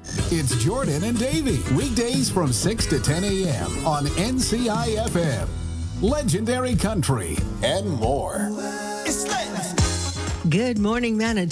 It's Jordan and Davey, weekdays from 6 to 10 a.m. on NCIFM, Legendary Country, and more. Good morning, Manitoba.